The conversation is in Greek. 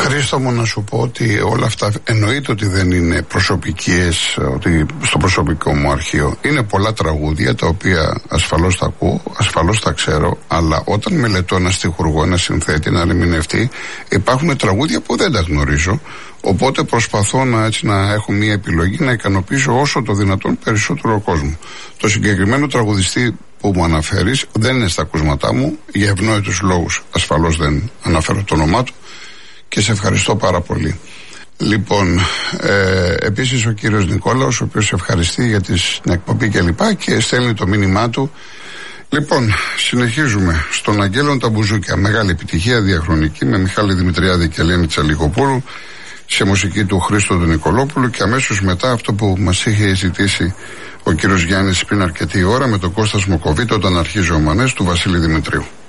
Χρήστο μου, να σου πω ότι όλα αυτά εννοείται ότι δεν είναι προσωπικές, ότι στο προσωπικό μου αρχείο είναι πολλά τραγούδια τα οποία ασφαλώς τα ακούω, ασφαλώς τα ξέρω, αλλά όταν μελετώ ένα στιχουργό, ένα συνθέτη, ένα ερμηνευτή, υπάρχουν τραγούδια που δεν τα γνωρίζω. Οπότε προσπαθώ να έχω μια επιλογή να ικανοποιήσω όσο το δυνατόν περισσότερο κόσμο. Το συγκεκριμένο τραγουδιστή που μου αναφέρεις δεν είναι στα ακούσματά μου, για ευνόητους λόγους ασφαλώς δεν αναφέρω το όνομά του και σε ευχαριστώ πάρα πολύ. Λοιπόν, επίσης ο κύριος Νικόλαος, ο οποίος ευχαριστεί για την εκπομπή και στέλνει το μήνυμά του. Λοιπόν, συνεχίζουμε. Στον Αγγέλων τα μπουζούκια, μεγάλη επιτυχία διαχρονική με Μιχάλη Δημητριάδη και Ελένη Τσαλιγοπούλου, σε μουσική του Χρήστο του Νικολόπουλου, και αμέσως μετά αυτό που μας είχε ζητήσει ο κύριος Γιάννης πριν αρκετή ώρα με τον Κώστα Σμοκοβίτο, όταν αρχίζει ο Μανές, του Βασίλη Δημητρίου.